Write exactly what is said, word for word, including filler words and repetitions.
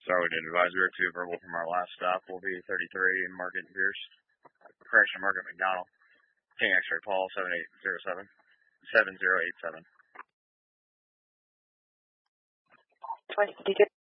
Sorry, we didn't advise. We were two verbal from our last stop. We'll be thirty-three in Market and Pierce. Correction, Market McDonald. King X-ray Paul, seven eight zero seven. seven zero eight seven. twenty fifty-two.